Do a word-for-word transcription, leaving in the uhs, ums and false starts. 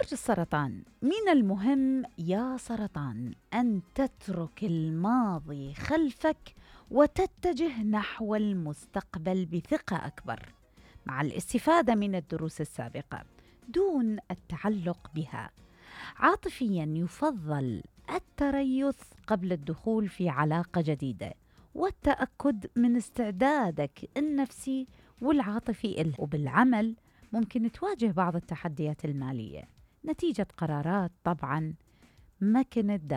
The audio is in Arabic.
برج السرطان، من المهم يا سرطان أن تترك الماضي خلفك وتتجه نحو المستقبل بثقة أكبر، مع الاستفادة من الدروس السابقة دون التعلق بها. عاطفياً يفضل التريث قبل الدخول في علاقة جديدة، والتأكد من استعدادك النفسي والعاطفي إله. وبالعمل ممكن تواجه بعض التحديات المالية نتيجة قرارات طبعاً ما كنت